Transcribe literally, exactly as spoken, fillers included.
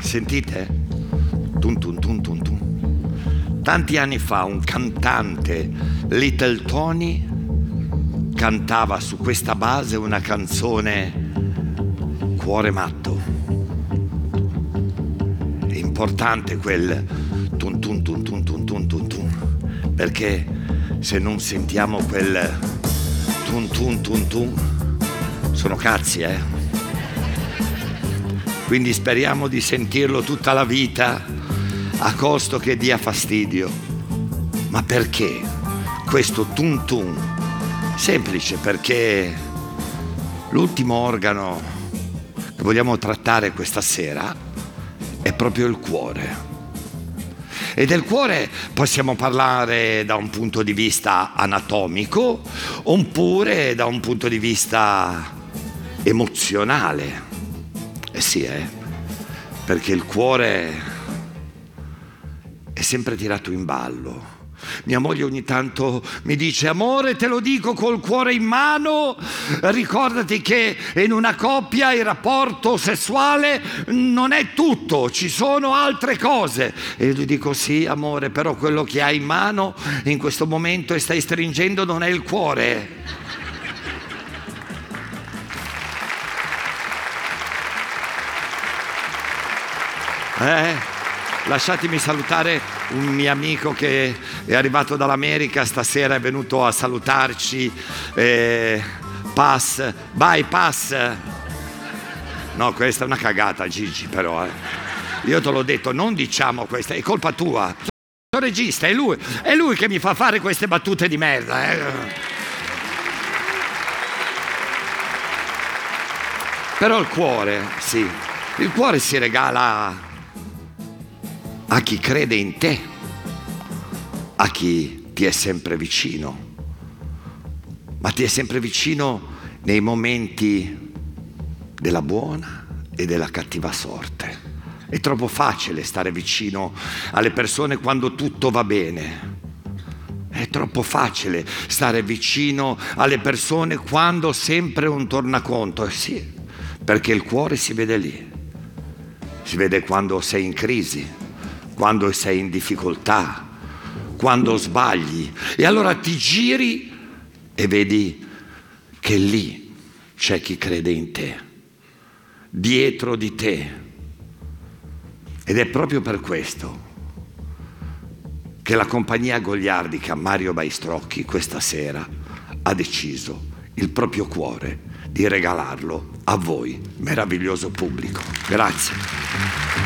Sentite? Tum tum tum tum tum. Tanti anni fa un cantante, Little Tony, cantava su questa base una canzone, Cuore matto. È importante quel tum tum tum tum tum tum tum tum, perché se non sentiamo quel tum tum tum tum, sono cazzi, eh? Quindi speriamo di sentirlo tutta la vita, a costo che dia fastidio. Ma perché questo tum tum? Semplice, perché l'ultimo organo che vogliamo trattare questa sera è proprio il cuore. E del cuore possiamo parlare da un punto di vista anatomico oppure da un punto di vista emozionale. Eh sì, eh, perché il cuore è sempre tirato in ballo. Mia moglie ogni tanto mi dice: amore, te lo dico col cuore in mano, ricordati che in una coppia il rapporto sessuale non è tutto, ci sono altre cose. E io gli dico: sì amore, però quello che hai in mano in questo momento e stai stringendo non è il cuore. Eh, lasciatemi salutare un mio amico che è arrivato dall'America, stasera è venuto a salutarci. eh, Pass, vai Pass. No, questa è una cagata, Gigi, però eh. Io te l'ho detto, non diciamo questa, è colpa tua. Sono regista, è lui, è lui che mi fa fare queste battute di merda, eh. Però il cuore, sì, il cuore si regala a chi crede in te, a chi ti è sempre vicino, ma ti è sempre vicino nei momenti della buona e della cattiva sorte. È troppo facile stare vicino alle persone quando tutto va bene. È troppo facile stare vicino alle persone quando sempre un tornaconto. Eh sì, perché il cuore si vede lì. Si vede quando sei in crisi, quando sei in difficoltà, quando sbagli, e allora ti giri e vedi che lì c'è chi crede in te, dietro di te. Ed è proprio per questo che la compagnia goliardica Mario Baistrocchi questa sera ha deciso il proprio cuore di regalarlo a voi, meraviglioso pubblico. Grazie.